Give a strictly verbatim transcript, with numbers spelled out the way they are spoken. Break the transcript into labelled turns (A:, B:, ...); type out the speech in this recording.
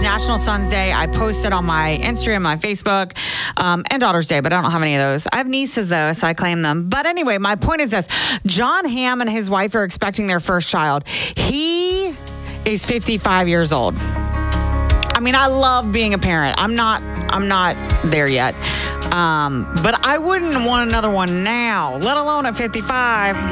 A: National Sons Day. I posted on my Instagram, my Facebook, um, and Daughter's Day, but I don't have any of those. I have nieces, though, so I claim them. But anyway, my point is this. John Hamm and his wife are expecting their first child. He is fifty-five years old. I mean, I love being a parent. I'm not, I'm not there yet. Um, but I wouldn't want another one now, let alone at fifty-five.